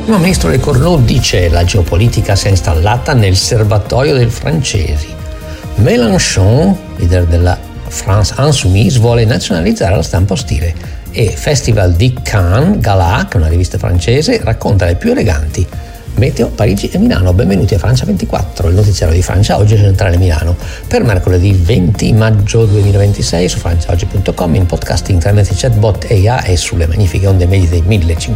primo ministro Le Cornu dice: la geopolitica si è installata nel serbatoio dei francesi. Mélenchon, leader della France Insoumise, vuole nazionalizzare la stampa ostile. E Festival di Cannes, Gala, che è una rivista francese, racconta le più eleganti meteo Parigi e Milano. Benvenuti a Francia 24, il notiziario di Francia Oggi centrale Milano, per mercoledì 20 maggio 2026 su franciaoggi.com, in podcasting tramite chatbot AI e sulle magnifiche onde medie dei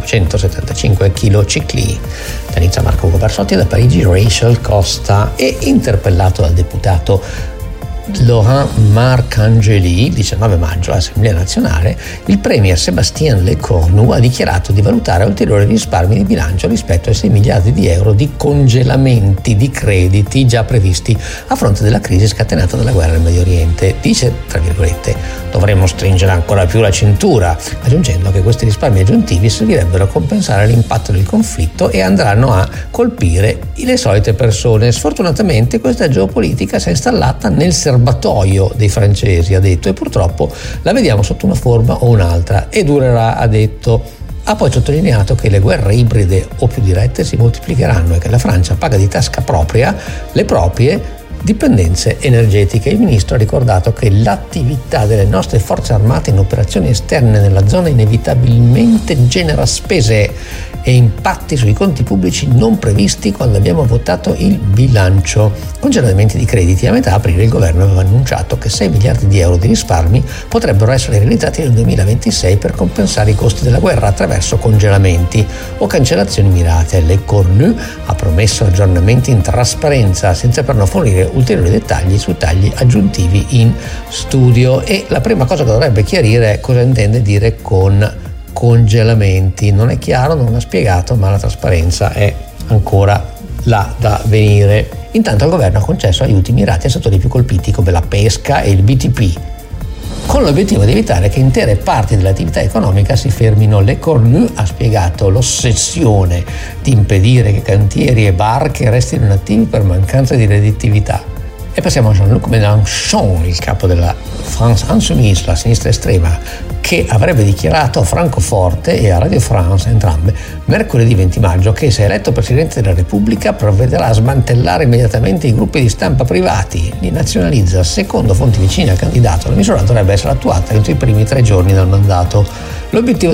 1575 kHz. Da Nizza Marco Ugo Barsotti, da Parigi Rachel Costa. E interpellato dal deputato Laurent Marcangeli, 19 maggio all'Assemblea nazionale, il premier Sébastien Le Cornu ha dichiarato di valutare ulteriori risparmi di bilancio rispetto ai 6 miliardi di euro di congelamenti di crediti già previsti a fronte della crisi scatenata dalla guerra nel Medio Oriente. Dice, tra virgolette, dovremmo stringere ancora più la cintura, aggiungendo che questi risparmi aggiuntivi servirebbero a compensare l'impatto del conflitto e andranno a colpire le solite persone. Sfortunatamente questa geopolitica si è installata nel serbatoio dei francesi, ha detto, e purtroppo la vediamo sotto una forma o un'altra e durerà, ha detto. Ha poi sottolineato che le guerre ibride o più dirette si moltiplicheranno e che la Francia paga di tasca propria le proprie dipendenze energetiche. Il ministro ha ricordato che l'attività delle nostre forze armate in operazioni esterne nella zona inevitabilmente genera spese e impatti sui conti pubblici non previsti quando abbiamo votato il bilancio. Congelamenti di crediti. A metà aprile il governo aveva annunciato che 6 miliardi di euro di risparmi potrebbero essere realizzati nel 2026 per compensare i costi della guerra attraverso congelamenti o cancellazioni mirate. Le Cornu ha promesso aggiornamenti in trasparenza senza però fornire ulteriori dettagli su tagli aggiuntivi in studio. E la prima cosa che dovrebbe chiarire è cosa intende dire con congelamenti. Non è chiaro, non ha spiegato, ma la trasparenza è ancora là da venire. Intanto il governo ha concesso aiuti mirati ai settori più colpiti come la pesca e il BTP, con l'obiettivo di evitare che intere parti dell'attività economica si fermino. Le Cornu ha spiegato l'ossessione di impedire che cantieri e barche restino inattivi per mancanza di redditività. E passiamo a Jean-Luc Mélenchon, il capo della France Insoumise, la sinistra estrema, che avrebbe dichiarato a Francoforte e a Radio France, entrambe, mercoledì 20 maggio, che se eletto Presidente della Repubblica provvederà a smantellare immediatamente i gruppi di stampa privati, li nazionalizza. Secondo fonti vicine al candidato, la misura dovrebbe essere attuata entro i primi 3 giorni dal mandato. L'obiettivo